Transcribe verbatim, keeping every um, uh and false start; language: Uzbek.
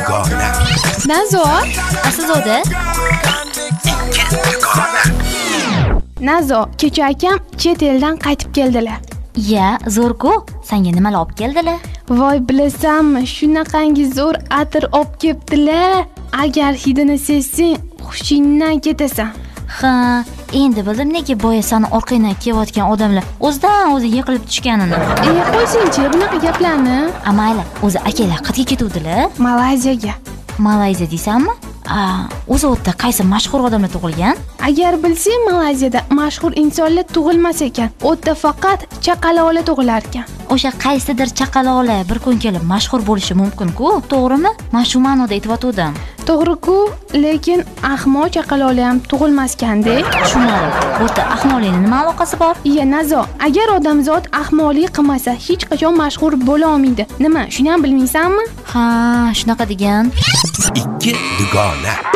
dugona. Nazo, Aslzoda? Ikki dugona. Nazo, kecha akam chet eldan qaytib keldilar. Ya, zo'r-ku. Senga nimalar olib keldilar? Voy, bilasanmi, shunaqangi zo'r atir olib kelibdilar. Agar hidini sezsang, hushingdan ketasan. Ha, endi bildim nega boya sani orqangdan kelayotgan odamlar o'zidan o'zi yiqilib tushganini. E, qo'ysin-chi bunaqa gaplarni. Amayli, o'zi akalar qayerga ketuvdilar? Malayziyaga. Malayziya deysanmi? A, o'zi o'tda qaysi mashhur odamlar tug'ilgan? Agar bilsang, Malayziyada mashhur insonlar tug'ilmas ekan. O'tda faqat chaqaloqlar tug'ilar ekan. O'sha qaysidir chaqaloqlar bir kun kelib mashhur bo'lishi mumkin-ku, to'g'rimi? Men shu ma'noda aytib To'g'ri-ku, lekin ahmoq chaqaloqlar ham tug'ilmasganda. Tushunmadim. O'tda ahmoqlikning nima aloqasi bor? Iya, Nazo, agar odamzod ahmoqlik qilmasa, hech qachon mashhur bo'la olmaydi. Nima, shuni ham bilmaysanmi? Ha, shunaqa degan. Ikki dugona.